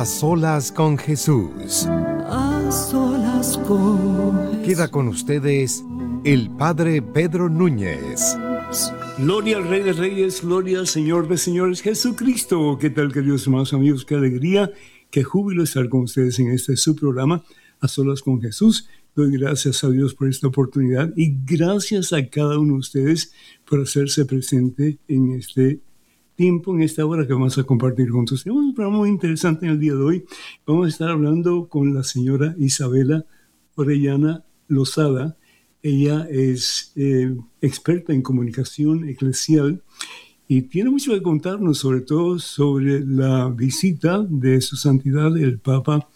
A solas con Jesús. A solas con Jesús. Queda con ustedes el Padre Pedro Núñez. Gloria al Rey de Reyes, gloria al Señor de Señores, Jesucristo. ¿Qué tal, queridos hermanos amigos? Qué alegría, qué júbilo estar con ustedes en este su programa, A Solas con Jesús. Doy gracias a Dios por esta oportunidad y gracias a cada uno de ustedes por hacerse presente en este tiempo, en esta hora que vamos a compartir juntos. Tenemos un programa muy interesante en el día de hoy. Vamos a estar hablando con la señora Isabela Orellana Lozada. Ella es experta en comunicación eclesial y tiene mucho que contarnos, sobre todo sobre la visita de su santidad el Papa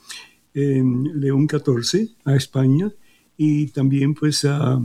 León XIV a España y también pues a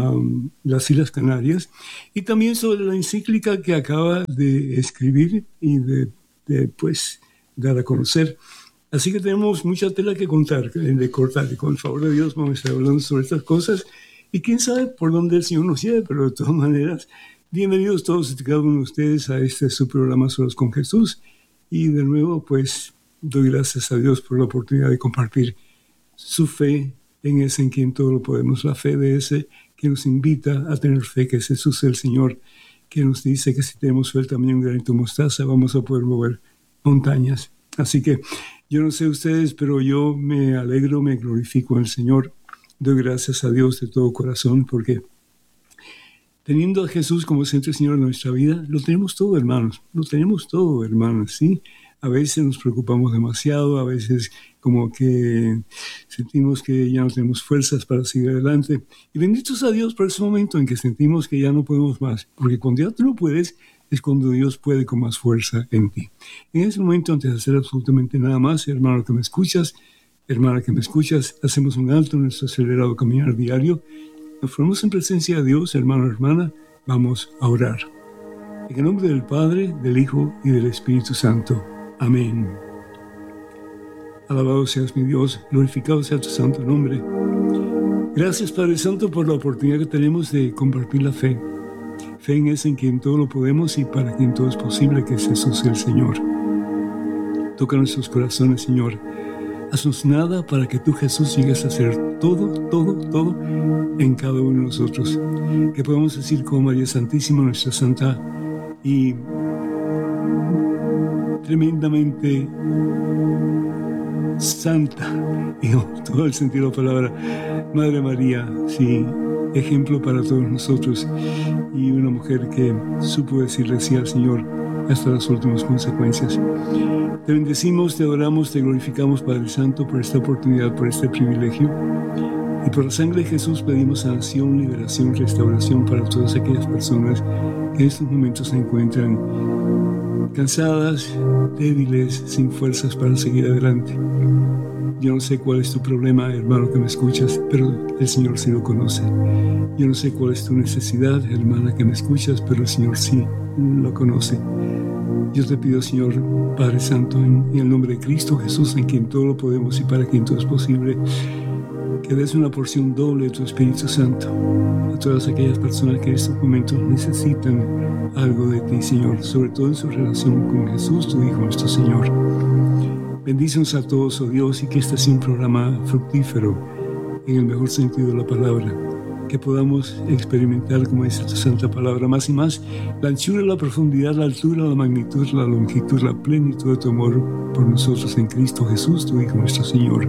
las Islas Canarias, y también sobre la encíclica que acaba de escribir y de pues dar a conocer. Así que tenemos mucha tela que contar, de cortar, y con el favor de Dios vamos a estar hablando sobre estas cosas. Y quién sabe por dónde el Señor nos lleve, pero de todas maneras, bienvenidos todos y cada uno de ustedes a su programa Solos con Jesús. Y de nuevo, pues, doy gracias a Dios por la oportunidad de compartir su fe en ese en quien todo lo podemos, la fe de ese que nos invita a tener fe, que es Jesús el Señor, que nos dice que si tenemos fe también un granito de mostaza, vamos a poder mover montañas. Así que yo no sé ustedes, pero yo me alegro, me glorifico en el Señor. Doy gracias a Dios de todo corazón porque teniendo a Jesús como centro Señor de nuestra vida, lo tenemos todo, hermanos. Lo tenemos todo, hermanos, ¿sí? A veces nos preocupamos demasiado, a veces como que sentimos que ya no tenemos fuerzas para seguir adelante. Y benditos a Dios por ese momento en que sentimos que ya no podemos más. Porque cuando ya tú no puedes, es cuando Dios puede con más fuerza en ti. En ese momento, antes de hacer absolutamente nada más, hermano que me escuchas, hermana que me escuchas, hacemos un alto en nuestro acelerado caminar diario. Nos ponemos en presencia de Dios, hermano, hermana, vamos a orar. En el nombre del Padre, del Hijo y del Espíritu Santo. Amén. Alabado seas mi Dios, glorificado sea tu santo nombre. Gracias, Padre Santo, por la oportunidad que tenemos de compartir la fe. Fe en ese en quien todo lo podemos y para quien todo es posible, que es Jesús el Señor. Toca nuestros corazones, Señor. Haznos nada para que tú, Jesús, llegues a hacer todo en cada uno de nosotros. Que podamos decir como María Santísima, nuestra Santa y tremendamente santa, en todo el sentido de la palabra, Madre María, sí, ejemplo para todos nosotros, y una mujer que supo decirle sí al Señor hasta las últimas consecuencias. Te bendecimos, te adoramos, te glorificamos, Padre Santo, por esta oportunidad, por este privilegio. Y por la sangre de Jesús pedimos sanación, liberación, restauración para todas aquellas personas que en estos momentos se encuentran cansadas, débiles, sin fuerzas para seguir adelante. Yo no sé cuál es tu problema, hermano que me escuchas, pero el Señor sí lo conoce. Yo no sé cuál es tu necesidad, hermana que me escuchas, pero el Señor sí lo conoce. Yo te pido, Señor, Padre Santo, en el nombre de Cristo Jesús, en quien todo lo podemos y para quien todo es posible, que des una porción doble de tu Espíritu Santo a todas aquellas personas que en estos momentos necesitan algo de ti, Señor, sobre todo en su relación con Jesús, tu Hijo, nuestro Señor. Bendícenos a todos, oh Dios, y que este sea un programa fructífero en el mejor sentido de la palabra. Que podamos experimentar, como dice tu santa palabra, más y más la anchura, la profundidad, la altura, la magnitud, la longitud, la plenitud de tu amor por nosotros en Cristo Jesús, tu Hijo, nuestro Señor.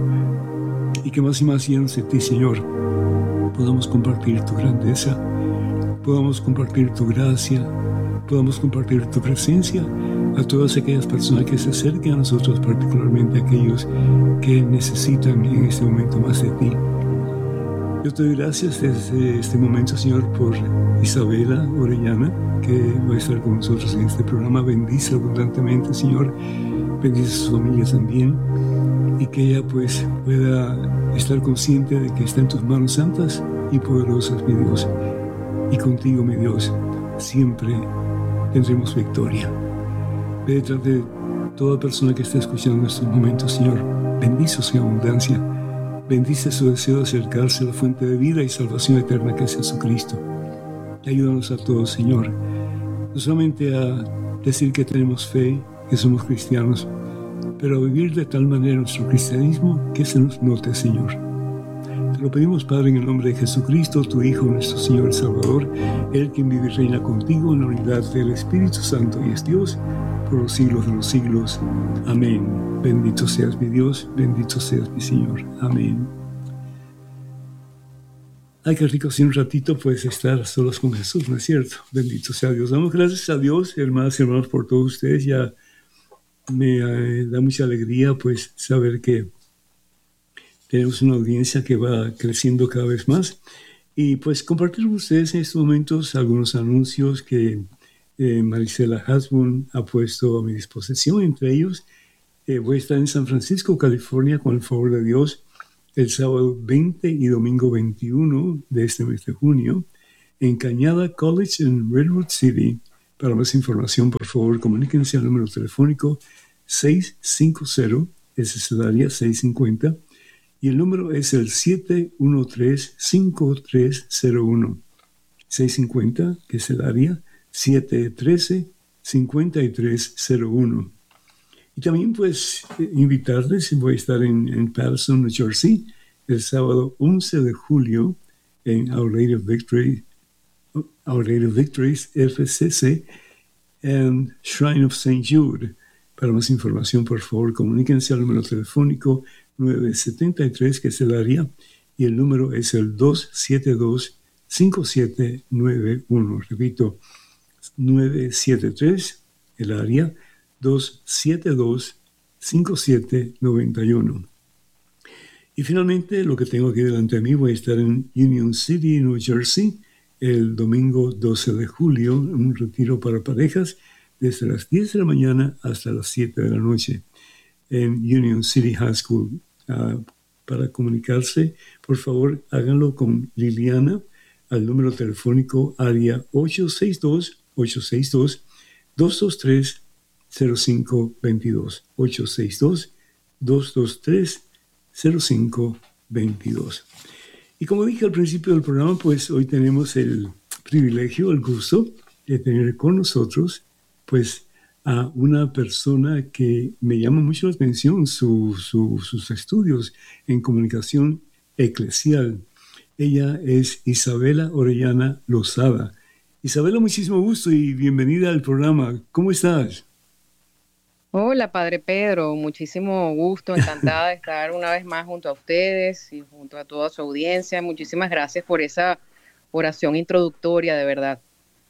Y que más y más llenos de ti, Señor, podamos compartir tu grandeza, podamos compartir tu gracia, podamos compartir tu presencia a todas aquellas personas que se acerquen a nosotros, particularmente aquellos que necesitan en este momento más de ti. Yo te doy gracias desde este momento, Señor, por Isabela Orellana, que va a estar con nosotros en este programa. Bendice abundantemente, Señor. Bendice a su familia también. Y que ella pues pueda estar consciente de que está en tus manos santas y poderosas, mi Dios. Y contigo, mi Dios, siempre tendremos victoria. Ve detrás de toda persona que esté escuchando en estos momentos, Señor. Bendice su abundancia. Bendice su deseo de acercarse a la fuente de vida y salvación eterna que es Jesucristo. Y ayúdanos a todos, Señor, no solamente a decir que tenemos fe, que somos cristianos, pero vivir de tal manera nuestro cristianismo que se nos note, Señor. Te lo pedimos, Padre, en el nombre de Jesucristo, tu Hijo, nuestro Señor y Salvador, Él quien vive y reina contigo en la unidad del Espíritu Santo y es Dios por los siglos de los siglos. Amén. Bendito seas mi Dios, bendito seas mi Señor. Amén. Ay, qué rico, si un ratito puedes estar solos con Jesús, ¿no es cierto? Bendito sea Dios. Damos gracias a Dios, hermanas y hermanos, por todos ustedes. Ya me da mucha alegría, pues, saber que tenemos una audiencia que va creciendo cada vez más. Y, pues, compartir con ustedes en estos momentos algunos anuncios que Marisela Hasbun ha puesto a mi disposición. Entre ellos, voy a estar en San Francisco, California, con el favor de Dios, el sábado 20 y domingo 21 de este mes de junio, en Cañada College en Redwood City. Para más información, por favor, comuníquense al número telefónico 650, ese es el área 650, y el número es el 713-5301. 650, que es el área 713-5301. Y también, pues, invitarles, voy a estar en Patterson, New Jersey, el sábado 11 de julio en Our Lady of Victories, FCC, and Shrine of St. Jude. Para más información, por favor, comuníquense al número telefónico 973, que es el área, y el número es el 272-5791. Repito, 973, el área, 272-5791. Y finalmente, lo que tengo aquí delante de mí, voy a estar en Union City, New Jersey, el domingo 12 de julio, en un retiro para parejas, desde las 10 de la mañana hasta las 7 de la noche, en Union City High School. Para comunicarse, por favor, háganlo con Liliana al número telefónico área 862-223-0522. 862-223-0522. Y como dije al principio del programa, pues hoy tenemos el privilegio, el gusto de tener con nosotros, pues, a una persona que me llama mucho la atención sus estudios en comunicación eclesial. Ella es Isabela Orellana Lozada. Isabela, muchísimo gusto y bienvenida al programa. ¿Cómo estás? Hola, Padre Pedro, muchísimo gusto, encantada de estar una vez más junto a ustedes y junto a toda su audiencia. Muchísimas gracias por esa oración introductoria, de verdad.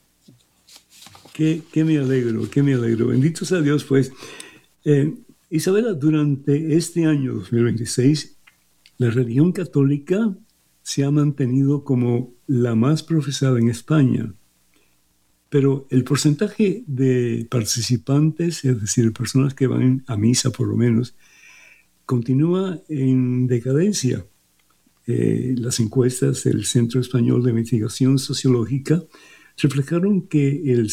Que me alegro, que me alegro. Bendito sea Dios, pues. Isabela, durante este año 2026, la religión católica se ha mantenido como la más profesada en España. Pero el porcentaje de participantes, es decir, personas que van a misa por lo menos, continúa en decadencia. Las encuestas del Centro Español de Investigación Sociológica reflejaron que el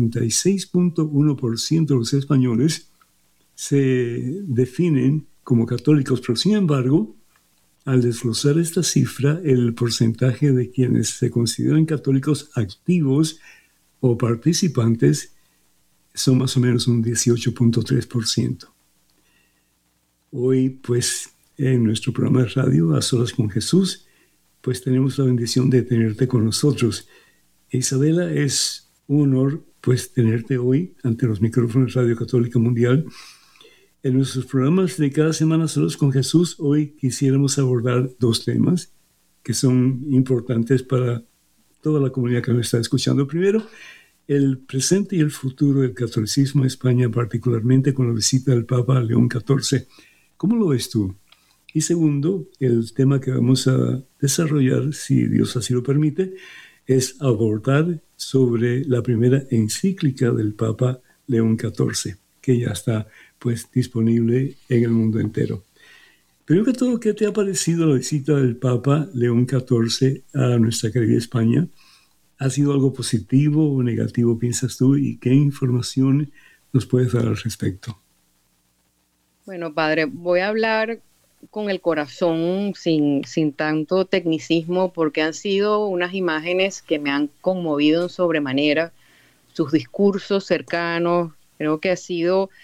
56.1% de los españoles se definen como católicos, pero sin embargo, al desglosar esta cifra, el porcentaje de quienes se consideran católicos activos o participantes son más o menos un 18.3%. Hoy, pues, en nuestro programa de radio, A Solas con Jesús, pues tenemos la bendición de tenerte con nosotros. Isabela, es un honor, pues, tenerte hoy ante los micrófonos de Radio Católica Mundial. En nuestros programas de cada semana Solos con Jesús, hoy quisiéramos abordar dos temas que son importantes para toda la comunidad que nos está escuchando. Primero, el presente y el futuro del catolicismo en España, particularmente con la visita del Papa León XIV. ¿Cómo lo ves tú? Y segundo, el tema que vamos a desarrollar, si Dios así lo permite, es abordar sobre la primera encíclica del Papa León XIV, que ya está, pues, disponible en el mundo entero. Primero que todo, ¿qué te ha parecido la visita del Papa León XIV a nuestra querida España? ¿Ha sido algo positivo o negativo, piensas tú? ¿Y qué información nos puedes dar al respecto? Bueno, Padre, voy a hablar con el corazón, sin tanto tecnicismo, porque han sido unas imágenes que me han conmovido en sobremanera. Sus discursos cercanos, creo que ha sido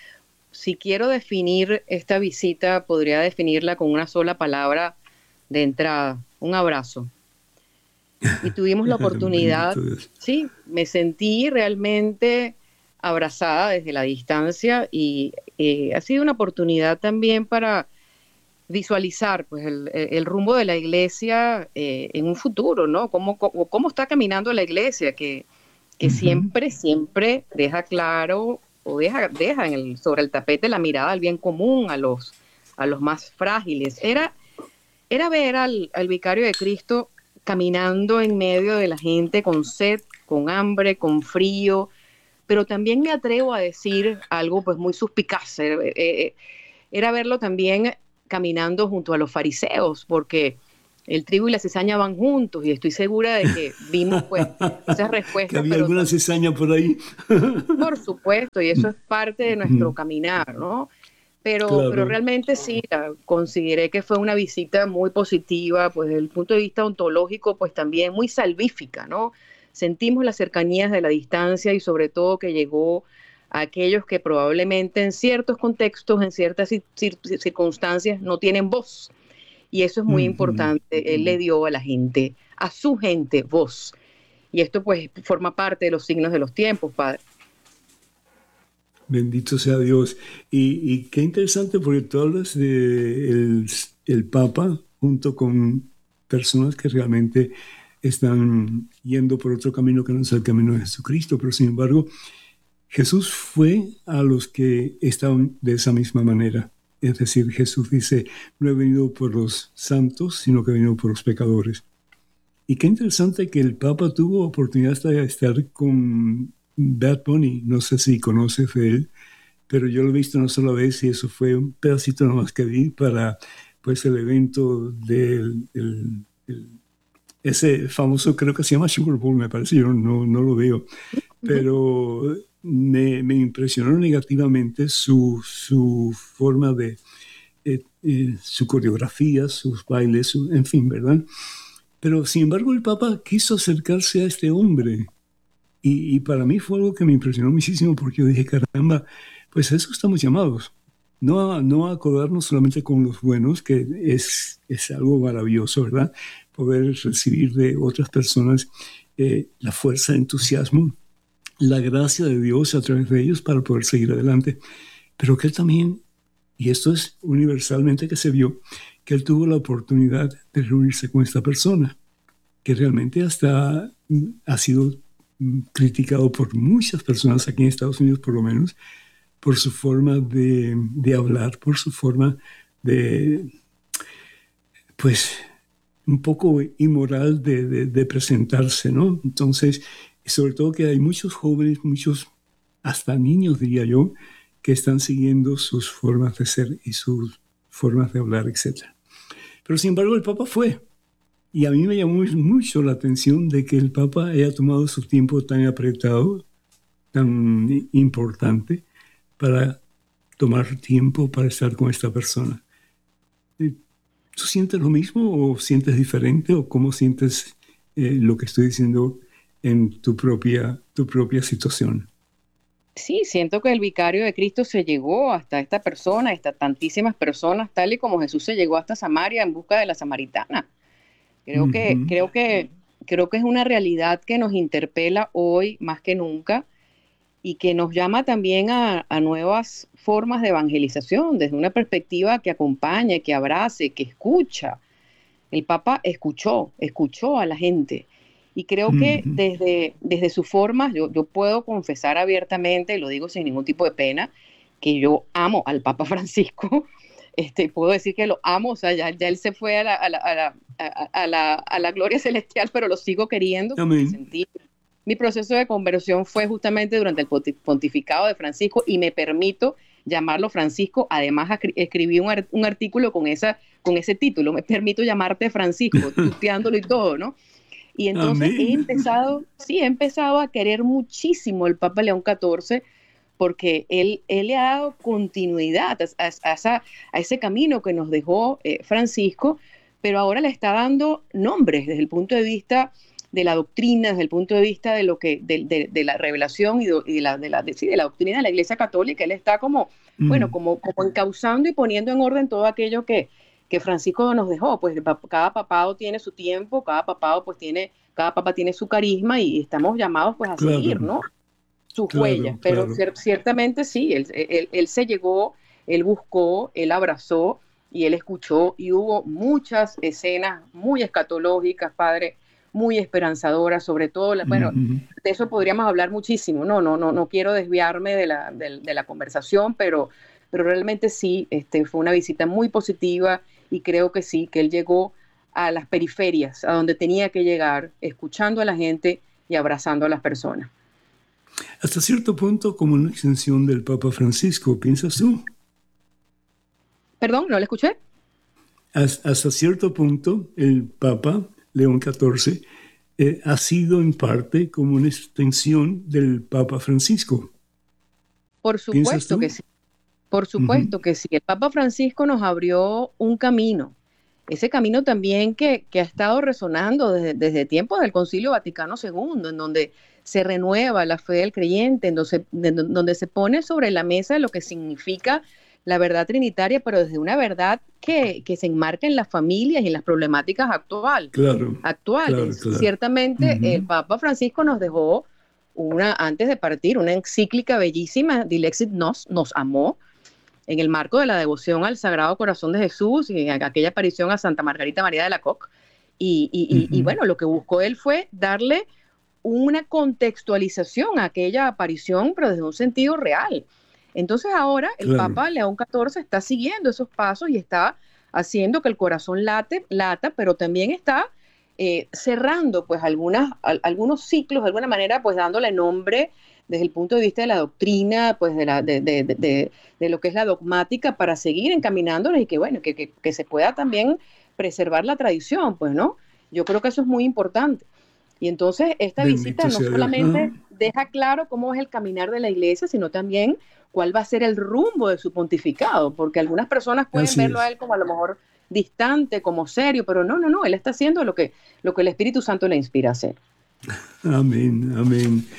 si quiero definir esta visita, podría definirla con una sola palabra de entrada: un abrazo. Y tuvimos la oportunidad, Bendito Dios. sí, me sentí realmente abrazada desde la distancia y ha sido una oportunidad también para visualizar pues el rumbo de la iglesia en un futuro, ¿no? Cómo está caminando la iglesia, que Ujú. siempre deja claro o deja sobre el tapete la mirada al bien común, a los más frágiles. Era ver al vicario de Cristo caminando en medio de la gente con sed, con hambre, con frío, pero también me atrevo a decir algo pues muy suspicaz. Era verlo también caminando junto a los fariseos, porque el trigo y la cizaña van juntos y estoy segura de que vimos pues esas Que respuestas, había pero alguna cizaña por ahí. por supuesto, y eso es parte de nuestro caminar, ¿no? Pero Claro. realmente sí, consideré que fue una visita muy positiva, pues desde el punto de vista ontológico, pues también muy salvífica, ¿no? Sentimos las cercanías de la distancia y sobre todo que llegó a aquellos que probablemente en ciertos contextos, en ciertas circunstancias, no tienen voz. Y eso es muy Ujú. importante. Él le dio a la gente, a su gente, voz. Y esto pues forma parte de los signos de los tiempos, padre. Bendito sea Dios. Y qué interesante porque tú hablas de el Papa junto con personas que realmente están yendo por otro camino que no es el camino de Jesucristo, pero sin embargo Jesús fue a los que estaban de esa misma manera. Es decir, Jesús dice, no he venido por los santos, sino que he venido por los pecadores. Y qué interesante que el Papa tuvo oportunidad de estar con Bad Bunny. No sé si conoces de él, pero yo lo he visto una sola vez y eso fue un pedacito nomás que vi para pues el evento ese famoso, creo que se llama Super Bowl, me parece, yo no lo veo, Ujú. pero me impresionó negativamente su forma de, su coreografía, sus bailes, en fin, ¿verdad? Pero sin embargo el Papa quiso acercarse a este hombre y para mí fue algo que me impresionó muchísimo porque yo dije, caramba, pues a eso estamos llamados. No a acodarnos solamente con los buenos, que es algo maravilloso, ¿verdad? Poder recibir de otras personas la fuerza, entusiasmo, la gracia de Dios a través de ellos para poder seguir adelante. Pero que él también, y esto es universalmente que se vio, que él tuvo la oportunidad de reunirse con esta persona que realmente hasta ha sido criticado por muchas personas aquí en Estados Unidos, por lo menos, por su forma de hablar, por su forma de, pues, un poco inmoral de presentarse, ¿no? Entonces, sobre todo que hay muchos jóvenes, muchos, hasta niños, diría yo, que están siguiendo sus formas de ser y sus formas de hablar, etc. Pero sin embargo, el Papa fue. Y a mí me llamó mucho la atención de que el Papa haya tomado su tiempo tan apretado, tan importante, para tomar tiempo para estar con esta persona. ¿Tú sientes lo mismo o sientes diferente o cómo sientes lo que estoy diciendo en tu propia situación? Sí, siento que el vicario de Cristo se llegó hasta esta persona, hasta tantísimas personas, tal y como Jesús se llegó hasta Samaria en busca de la samaritana. Creo que, Ujú. creo que, creo que es una realidad que nos interpela hoy más que nunca y que nos llama también a nuevas formas de evangelización, desde una perspectiva que acompañe, que abrace, que escucha. El Papa escuchó a la gente. Y creo que Ujú. desde sus formas, yo puedo confesar abiertamente, y lo digo sin ningún tipo de pena, que yo amo al Papa Francisco. Puedo decir que lo amo, o sea, ya él se fue a la gloria celestial, pero lo sigo queriendo porque Amén. sentí. Mi proceso de conversión fue justamente durante el pontificado de Francisco y me permito llamarlo Francisco. Además, escribí un artículo con ese título, me permito llamarte Francisco, tuteándolo y todo, ¿no? Y entonces Amén. he empezado a querer muchísimo el Papa León XIV porque él le ha dado continuidad a ese camino que nos dejó Francisco, pero ahora le está dando nombres desde el punto de vista de la doctrina, desde el punto de vista de lo que de la revelación y de la doctrina de la Iglesia Católica. Él está como, bueno, como encauzando y poniendo en orden todo aquello que Francisco nos dejó. Pues cada papado tiene su tiempo, cada papa tiene su carisma y estamos llamados pues a seguir, ¿no? Sus huellas. Pero ciertamente sí, él se llegó, él buscó, él abrazó y él escuchó, y hubo muchas escenas muy escatológicas, padre, muy esperanzadoras, sobre todo, bueno, de eso podríamos hablar muchísimo. No quiero desviarme de la conversación, pero realmente sí, fue una visita muy positiva, y creo que sí, que él llegó a las periferias, a donde tenía que llegar, escuchando a la gente y abrazando a las personas. Hasta cierto punto como una extensión del Papa Francisco, ¿piensas tú? Perdón, ¿no le escuché? Hasta cierto punto, el Papa León XIV ha sido en parte como una extensión del Papa Francisco. Por supuesto que sí. Por supuesto que sí. El Papa Francisco nos abrió un camino. Ese camino también que ha estado resonando desde tiempos del Concilio Vaticano II, en donde se renueva la fe del creyente, donde se pone sobre la mesa lo que significa la verdad trinitaria, pero desde una verdad que se enmarca en las familias y en las problemáticas actuales. Claro. Ciertamente, el Papa Francisco nos dejó antes de partir, una encíclica bellísima, Dilexit Nos amó, en el marco de la devoción al Sagrado Corazón de Jesús y en aquella aparición a Santa Margarita María de Alacoque. Y bueno, lo que buscó él fue darle una contextualización a aquella aparición, pero desde un sentido real. Entonces ahora el Papa León XIV está siguiendo esos pasos y está haciendo que el corazón lata, pero también está cerrando pues algunos ciclos, de alguna manera, pues dándole nombre desde el punto de vista de la doctrina, pues de lo que es la dogmática, para seguir encaminándonos y que bueno, que se pueda también preservar la tradición, pues, ¿no? Yo creo que eso es muy importante. Y entonces esta visita no solamente deja claro cómo es el caminar de la Iglesia, sino también cuál va a ser el rumbo de su pontificado, porque algunas personas pueden verlo a él como a lo mejor distante, como serio, pero no, él está haciendo lo que el Espíritu Santo le inspira a hacer. Amén.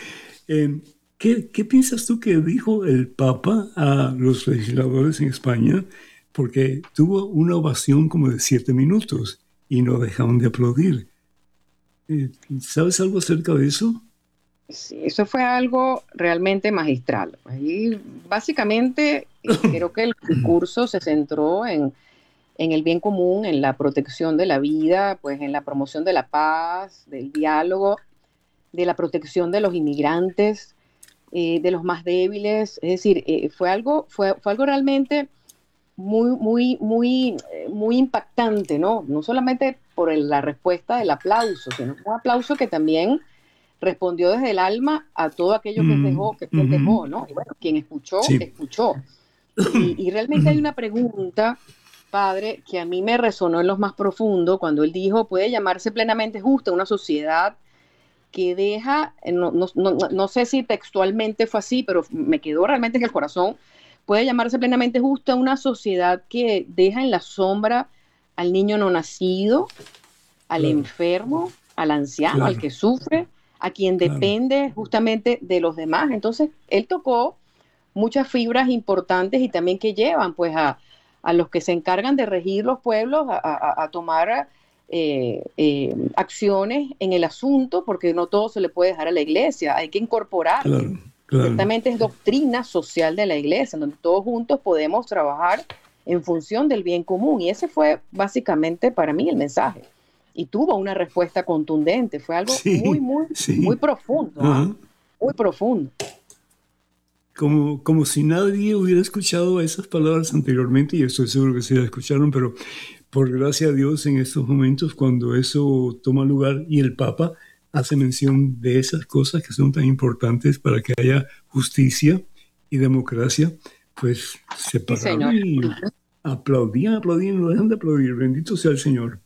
¿Qué piensas tú que dijo el Papa a los legisladores en España? Porque tuvo una ovación como de 7 minutos y no dejaron de aplaudir. ¿Sabes algo acerca de eso? Sí, eso fue algo realmente magistral. Y básicamente creo que el discurso se centró en el bien común, en la protección de la vida, pues en la promoción de la paz, del diálogo, de la protección de los inmigrantes, de los más débiles. Es decir, fue algo realmente muy impactante, ¿no? No solamente por la respuesta del aplauso, sino un aplauso que también respondió desde el alma a todo aquello que él dejó, ¿no? Y bueno, quien escuchó. Y realmente hay una pregunta, padre, que a mí me resonó en lo más profundo cuando él dijo: puede llamarse plenamente justa una sociedad que deja, no sé si textualmente fue así, pero me quedó realmente en el corazón, puede llamarse plenamente justa una sociedad que deja en la sombra al niño no nacido, al enfermo, al anciano, al que sufre, a quien depende justamente de los demás. Entonces, él tocó muchas fibras importantes y también que llevan pues a los que se encargan de regir los pueblos a tomar acciones en el asunto, porque no todo se le puede dejar a la Iglesia, hay que incorporar. Ciertamente es doctrina social de la Iglesia, donde todos juntos podemos trabajar en función del bien común, y ese fue básicamente para mí el mensaje. Y tuvo una respuesta contundente, fue algo muy profundo, muy profundo. Como si nadie hubiera escuchado esas palabras anteriormente, y estoy seguro que sí las escucharon, pero por gracia a Dios en estos momentos, cuando eso toma lugar y el Papa hace mención de esas cosas que son tan importantes para que haya justicia y democracia, pues se pararon y aplaudían, no dejan de aplaudir. Bendito sea el Señor.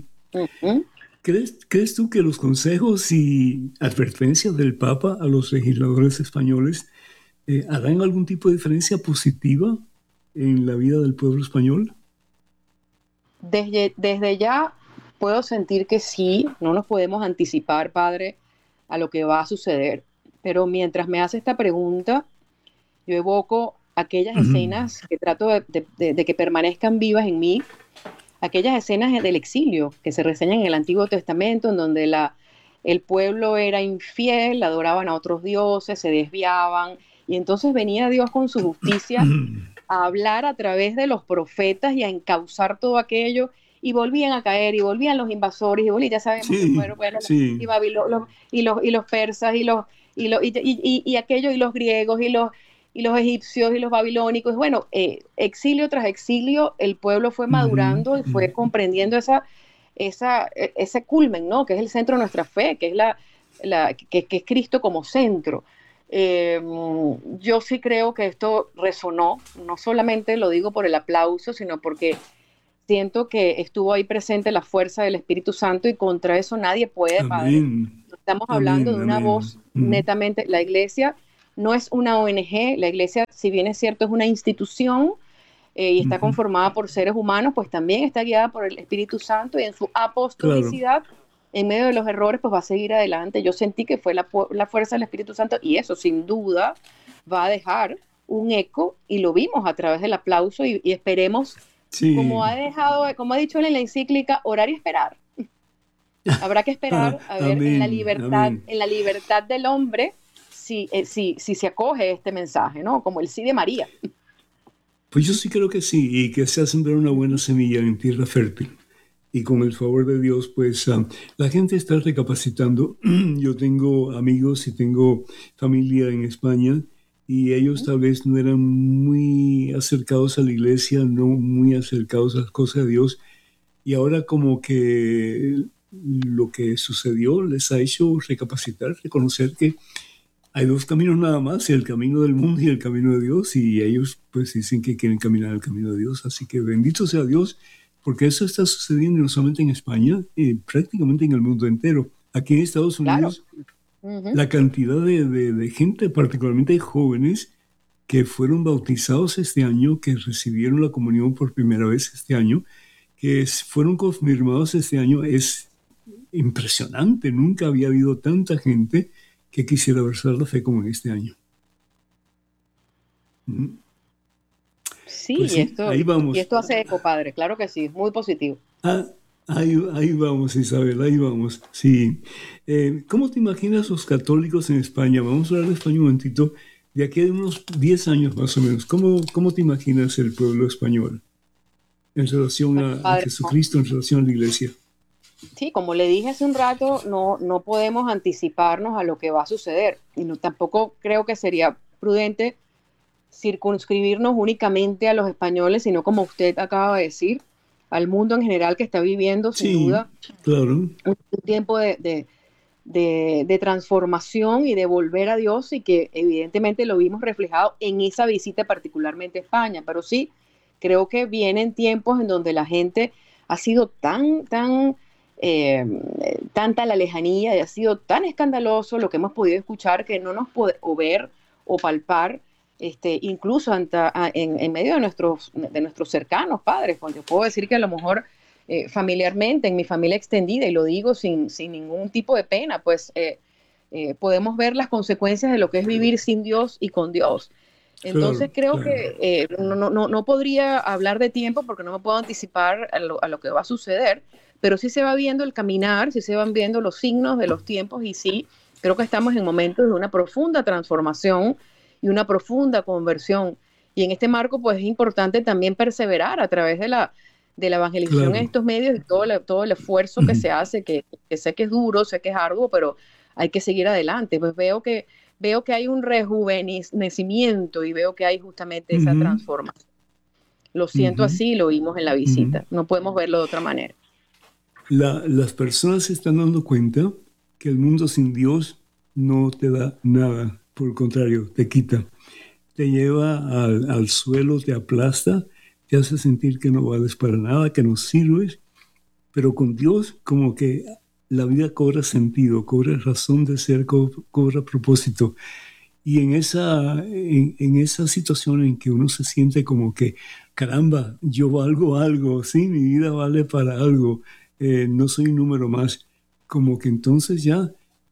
¿Crees tú que los consejos y advertencias del Papa a los legisladores españoles harán algún tipo de diferencia positiva en la vida del pueblo español? Desde ya puedo sentir que sí, no nos podemos anticipar, Padre, a lo que va a suceder. Pero mientras me hace esta pregunta, yo evoco aquellas escenas que trato de que permanezcan vivas en mí, aquellas escenas del exilio que se reseñan en el Antiguo Testamento, en donde el pueblo era infiel, adoraban a otros dioses, se desviaban, y entonces venía Dios con su justicia a hablar a través de los profetas y a encauzar todo aquello, y volvían a caer, y volvían los invasores, ya sabemos que fueron sí. y Babilonia, y los persas, y aquello, y los griegos, y los egipcios, y los babilónicos. Bueno, exilio tras exilio, el pueblo fue madurando y fue comprendiendo ese culmen, ¿no? Que es el centro de nuestra fe, que es que es Cristo como centro. Yo sí creo que esto resonó, no solamente lo digo por el aplauso, sino porque siento que estuvo ahí presente la fuerza del Espíritu Santo, y contra eso nadie puede, Padre. Estamos hablando de una voz netamente. La iglesia no es una ONG, la iglesia, si bien es cierto, es una institución y está conformada por seres humanos, pues también está guiada por el Espíritu Santo, y en su apostolicidad, en medio de los errores, pues va a seguir adelante. Yo sentí que fue la fuerza del Espíritu Santo, y eso sin duda va a dejar un eco, y lo vimos a través del aplauso, y esperemos, como ha dicho él en la encíclica, orar y esperar. Habrá que esperar a ver en la libertad del hombre si se acoge a este mensaje, ¿no? Como el sí de María. Pues yo sí creo que sí, y que sea sembrar una buena semilla en tierra fértil. Y con el favor de Dios, pues la gente está recapacitando. Yo tengo amigos y tengo familia en España, y ellos tal vez no eran muy acercados a la iglesia, no muy acercados a las cosas de Dios. Y ahora como que lo que sucedió les ha hecho recapacitar, reconocer que hay dos caminos nada más, el camino del mundo y el camino de Dios, y ellos pues dicen que quieren caminar el camino de Dios. Así que bendito sea Dios, porque eso está sucediendo no solamente en España, prácticamente en el mundo entero. Aquí en Estados Unidos, la cantidad de gente, particularmente jóvenes, que fueron bautizados este año, que recibieron la comunión por primera vez este año, que fueron confirmados este año, es impresionante. Nunca había habido tanta gente que quisiera abrazar la fe como en este año. Sí, pues sí, ahí vamos. Y esto hace eco, Padre, claro que sí, muy positivo. Ahí vamos, Isabel, ahí vamos. Sí. ¿Cómo te imaginas los católicos en España? Vamos a hablar de España un momentito. De aquí a unos 10 años más o menos, ¿cómo te imaginas el pueblo español en relación a Jesucristo, en relación a la iglesia? Sí, como le dije hace un rato, no podemos anticiparnos a lo que va a suceder. Y tampoco creo que sería prudente circunscribirnos únicamente a los españoles, sino, como usted acaba de decir, al mundo en general, que está viviendo, sin duda, un tiempo de transformación y de volver a Dios, y que evidentemente lo vimos reflejado en esa visita particularmente a España. Pero sí, creo que vienen tiempos en donde la gente ha sido tanta la lejanía, y ha sido tan escandaloso lo que hemos podido escuchar, que no nos puede ver o palpar, incluso en medio de nuestros cercanos, padres. Pues yo puedo decir que a lo mejor familiarmente, en mi familia extendida, y lo digo sin ningún tipo de pena, pues podemos ver las consecuencias de lo que es vivir sin Dios y con Dios. Entonces creo que no podría hablar de tiempo, porque no me puedo anticipar a lo que va a suceder, pero sí se va viendo el caminar, sí se van viendo los signos de los tiempos, y sí creo que estamos en momentos de una profunda transformación y una profunda conversión. Y en este marco, pues es importante también perseverar a través de la evangelización en estos medios, y todo el esfuerzo que se hace, que sé que es duro, sé que es arduo, pero hay que seguir adelante. Pues veo que hay un rejuvenecimiento, y veo que hay justamente esa transformación. Lo siento así, lo vimos en la visita. No podemos verlo de otra manera. Las personas se están dando cuenta que el mundo sin Dios no te da nada. Por el contrario, te quita. Te lleva al suelo, te aplasta, te hace sentir que no vales para nada, que no sirves. Pero con Dios, como que la vida cobra sentido, cobra razón de ser, cobra propósito. Y en esa situación en que uno se siente como que, caramba, yo valgo algo, sí, mi vida vale para algo, no soy un número más. Como que entonces ya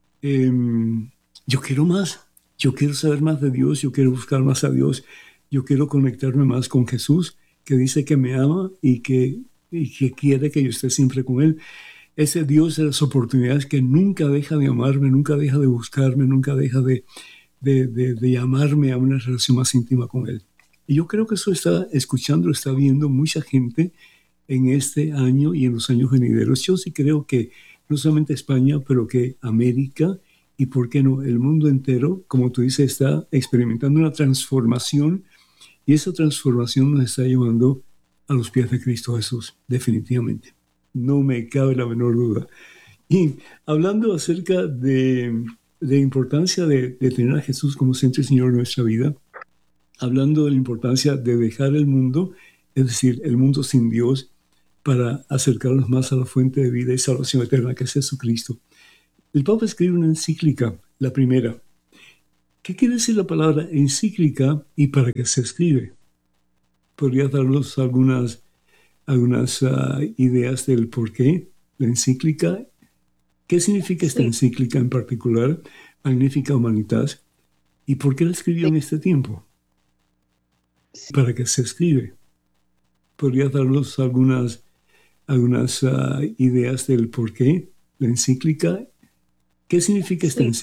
yo quiero más, yo quiero saber más de Dios, yo quiero buscar más a Dios, yo quiero conectarme más con Jesús, que dice que me ama y que quiere que yo esté siempre con Él. Ese Dios de las oportunidades que nunca deja de amarme, nunca deja de buscarme, nunca deja de llamarme a una relación más íntima con Él. Y yo creo que eso está escuchando, está viendo mucha gente en este año y en los años venideros. Yo sí creo que no solamente España, pero que América y, ¿por qué no?, el mundo entero, como tú dices, está experimentando una transformación, y esa transformación nos está llevando a los pies de Cristo Jesús, definitivamente. No me cabe la menor duda. Y hablando acerca de la importancia de tener a Jesús como centro y Señor de nuestra vida, hablando de la importancia de dejar el mundo, es decir, el mundo sin Dios, para acercarnos más a la fuente de vida y salvación eterna, que es Jesucristo. El Papa escribe una encíclica, la primera. ¿Qué quiere decir la palabra encíclica y para qué se escribe? ¿Podrías darnos algunas ideas del por qué la encíclica? ¿Qué significa esta encíclica en particular, Magnificat Humanitas? ¿Y por qué la escribió en este tiempo? ¿Para qué se escribe? ¿Podrías darnos algunas ideas del por qué la encíclica? ¿Qué significa esta encíclica?